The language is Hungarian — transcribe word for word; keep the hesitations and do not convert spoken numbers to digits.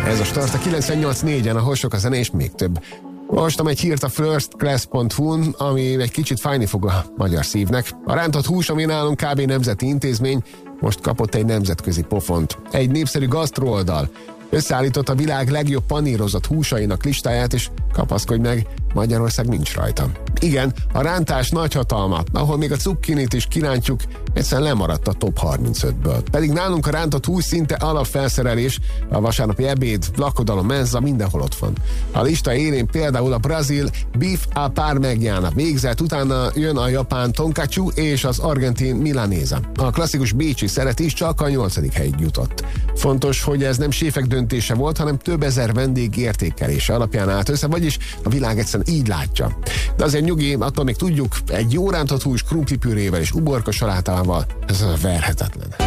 Ez a Start a kilencvennyolc négyen, ahol sok a zene és még több. Olvastam egy hírt a first class pont hu-n, ami egy kicsit fájni fog a magyar szívnek. A rántott hús, ami nálunk kb. Nemzeti intézmény, most kapott egy nemzetközi pofont. Egy népszerű gasztrooldal összeállított a világ legjobb panírozott húsainak listáját, és kapaszkodj meg, Magyarország nincs rajta. Igen, a rántás nagyhatalma, ahol még a cukkinit is kirántjuk, egyszerűen lemaradt a top harmincötből. Pedig nálunk a rántott hús szinte alapfelszerelés, a vasárnapi ebéd, lakodalom, menza, mindenhol ott van. A lista élén például a brazil beef a parmigiana végzett, utána jön a japán tonkatsu és az argentin milanesa. A klasszikus bécsi szeret is csak a nyolcadik helyig jutott. Fontos, hogy ez nem séfek döntése volt, hanem több ezer vendég értékelése alapján állt össze, vagyis a világ egyszerűen így látja. De azért nyugi, attól még tudjuk, egy jó rántott hús krumplipürével és uborka salátával, ez verhetetlen.